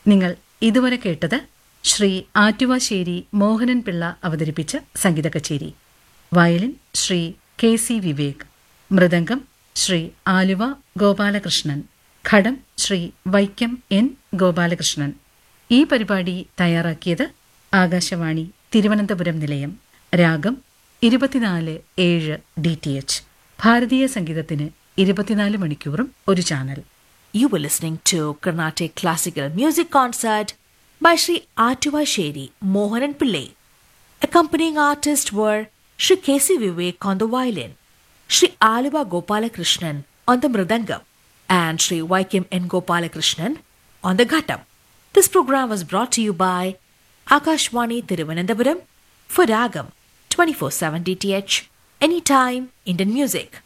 നിങ്ങൾ ഇതുവരെ കേട്ടത് ശ്രീ ആറ്റുവാശ്ശേരി മോഹനൻ പിള്ള അവതരിപ്പിച്ച സംഗീത കച്ചേരി. Violin Shri K C. വിവേക്, മൃദംഗം ശ്രീ ആലുവ ഗോപാലകൃഷ്ണൻ, ഘടം ശ്രീ വൈക്കം എൻ ഗോപാലകൃഷ്ണൻ. ഈ പരിപാടി തയ്യാറാക്കിയത് ആകാശവാണി തിരുവനന്തപുരം നിലയം. രാഗം 24/7 DTH. ഭാരതീയ സംഗീതത്തിന് 24 മണിക്കൂറും ഒരു channel. You were listening to Carnatic Classical Music Concert by Sri Atuvasheri Mohanan Pillai. Accompanying artists were Sri K.C. Vivek on the violin, Sri Aluva Gopalakrishnan on the mridangam, and Sri Vaikam N. Gopalakrishnan on the ghattam. This program was brought to you by Akashwani Thiruvananthapuram for Ragam 24/7 DTH, anytime Indian music.